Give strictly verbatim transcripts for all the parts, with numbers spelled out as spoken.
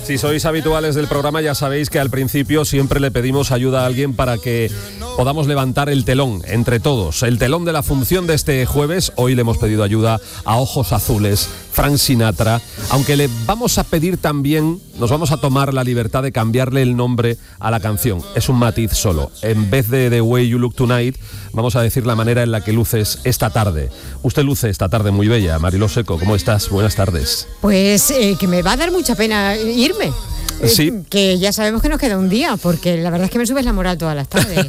Si sois habituales del programa ya sabéis que al principio siempre le pedimos ayuda a alguien para que podamos levantar el telón entre todos. El telón de la función de este jueves. Hoy le hemos pedido ayuda a Ojos Azules, Frank Sinatra, aunque le vamos a pedir también, nos vamos a tomar la libertad de cambiarle el nombre a la canción. Es un matiz solo. En vez de The Way You Look Tonight, vamos a decir la manera en la que luces esta tarde. Usted luce esta tarde muy bella. Mariló Seco, ¿cómo estás? Buenas tardes. Pues eh, que me va a dar mucha pena irme. Eh, Sí. Que ya sabemos que nos queda un día, porque la verdad es que me subes la moral todas las tardes.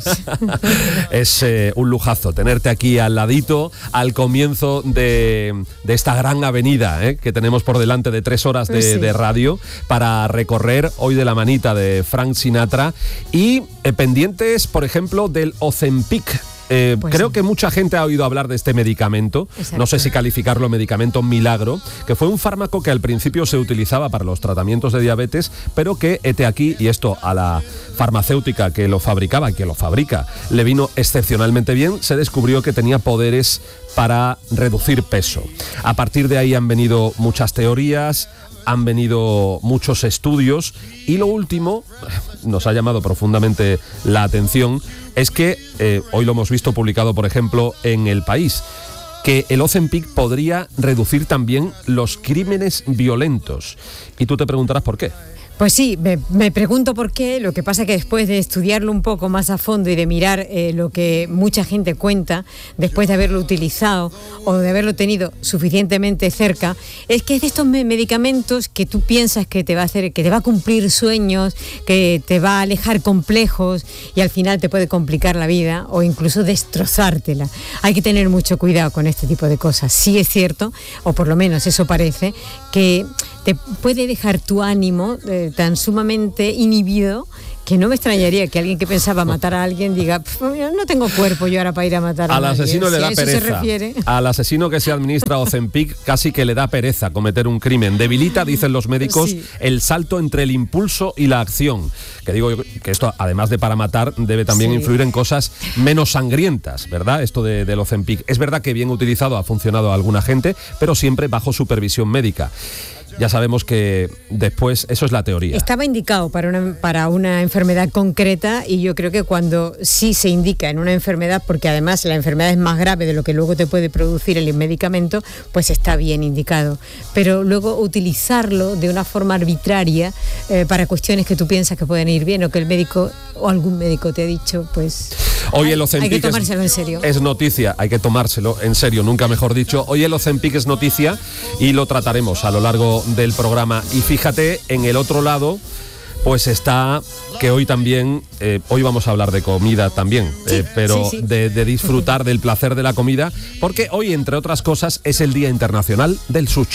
Es eh, un lujazo tenerte aquí al ladito, al comienzo de, de esta gran avenida eh, que tenemos por delante de tres horas de, Pues sí. de radio para recorrer hoy de la manita de Frank Sinatra y eh, pendientes, por ejemplo, del Ozempic. Eh, Pues creo sí. que mucha gente ha oído hablar de este medicamento, Exacto. no sé si calificarlo medicamento milagro, que fue un fármaco que al principio se utilizaba para los tratamientos de diabetes, pero que hete aquí, y esto a la farmacéutica que lo fabricaba y que lo fabrica le vino excepcionalmente bien, se descubrió que tenía poderes para reducir peso. A partir de ahí han venido muchas teorías, han venido muchos estudios y lo último, nos ha llamado profundamente la atención, es que, eh, hoy lo hemos visto publicado, por ejemplo, en El País, que el Ozempic podría reducir también los crímenes violentos. Y tú te preguntarás por qué. Pues sí, me, me pregunto por qué. Lo que pasa es que después de estudiarlo un poco más a fondo y de mirar eh, lo que mucha gente cuenta, después de haberlo utilizado o de haberlo tenido suficientemente cerca, es que es de estos me- medicamentos que tú piensas que te va a hacer, que te va a cumplir sueños, que te va a alejar complejos y al final te puede complicar la vida o incluso destrozártela. Hay que tener mucho cuidado con este tipo de cosas. Sí es cierto, o por lo menos eso parece, que te puede dejar tu ánimo eh, tan sumamente inhibido que no me extrañaría que alguien que pensaba matar a alguien diga, no tengo cuerpo yo ahora para ir a matar a Al nadie". asesino le Si da a eso se pereza. refiere. Al asesino que se administra Ozempic casi que le da pereza cometer un crimen. Debilita, dicen los médicos, Sí. el salto entre el impulso y la acción. Que digo yo que esto, además de para matar, debe también Sí. influir en cosas menos sangrientas, ¿verdad? Esto de, del Ozempic. Es verdad que bien utilizado ha funcionado a alguna gente, pero siempre bajo supervisión médica. Ya sabemos que después, eso es la teoría. Estaba indicado para una, para una enfermedad concreta y yo creo que cuando sí se indica en una enfermedad, porque además la enfermedad es más grave de lo que luego te puede producir el medicamento, pues está bien indicado. Pero luego utilizarlo de una forma arbitraria eh, para cuestiones que tú piensas que pueden ir bien o que el médico o algún médico te ha dicho, pues Hoy el hay, Ozempic hay que tomárselo es, en serio. es noticia, hay que tomárselo en serio, nunca mejor dicho. Hoy el Ozempic es noticia y lo trataremos a lo largo del programa. Y fíjate, en el otro lado, pues está que hoy también, eh, hoy vamos a hablar de comida también, Sí, eh, pero sí, sí. De, de disfrutar del placer de la comida, porque hoy, entre otras cosas, es el Día Internacional del Sushi.